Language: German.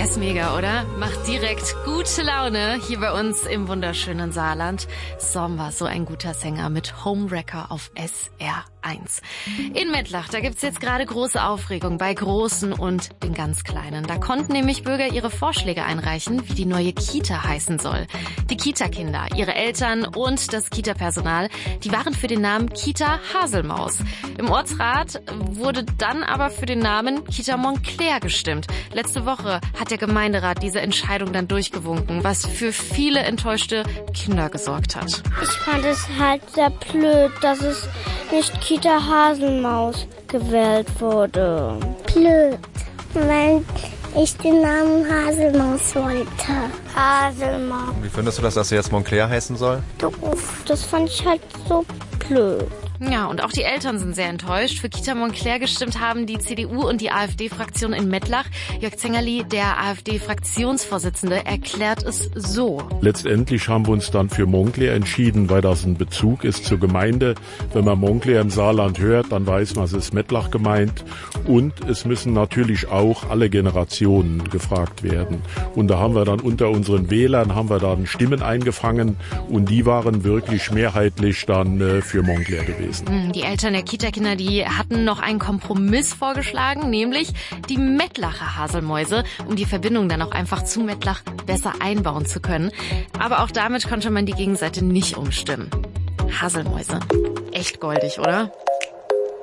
Der ist mega, oder? Macht direkt gute Laune hier bei uns im wunderschönen Saarland. Sommer, so ein guter Sänger mit Homewrecker auf SR1. In Mettlach, da gibt's jetzt gerade große Aufregung bei Großen und den ganz Kleinen. Da konnten nämlich Bürger ihre Vorschläge einreichen, wie die neue Kita heißen soll. Die Kita-Kinder, ihre Eltern und das Kita-Personal, die waren für den Namen Kita Haselmaus. Im Ortsrat wurde dann aber für den Namen Kita Montclair gestimmt. Letzte Woche hat der Gemeinderat diese Entscheidung dann durchgewunken, was für viele enttäuschte Kinder gesorgt hat. Ich fand es halt sehr blöd, dass es nicht Kita Haselmaus gewählt wurde. Blöd, weil ich den Namen Haselmaus wollte. Haselmaus. Wie findest du das, dass sie jetzt Montclair heißen soll? Doof, das fand ich halt so blöd. Ja, und auch die Eltern sind sehr enttäuscht. Für Kita Montclair gestimmt haben die CDU und die AfD-Fraktion in Mettlach. Jörg Zengerli, der AfD-Fraktionsvorsitzende, erklärt es so. Letztendlich haben wir uns dann für Montclair entschieden, weil das ein Bezug ist zur Gemeinde. Wenn man Montclair im Saarland hört, dann weiß man, es ist Mettlach gemeint. Und es müssen natürlich auch alle Generationen gefragt werden. Und da haben wir dann unter unseren Wählern Stimmen eingefangen und die waren wirklich mehrheitlich dann für Montclair gewesen. Die Eltern der Kita-Kinder, die hatten noch einen Kompromiss vorgeschlagen, nämlich die Mettlacher Haselmäuse, um die Verbindung dann auch einfach zu Mettlach besser einbauen zu können. Aber auch damit konnte man die Gegenseite nicht umstimmen. Haselmäuse. Echt goldig, oder?